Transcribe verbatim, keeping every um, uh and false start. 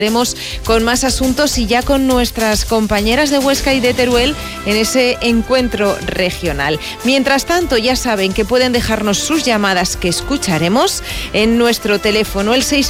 Estaremos con más asuntos y ya con nuestras compañeras de Huesca y de Teruel en ese encuentro regional. Mientras tanto, ya saben que pueden dejarnos sus llamadas que escucharemos en nuestro teléfono, el seis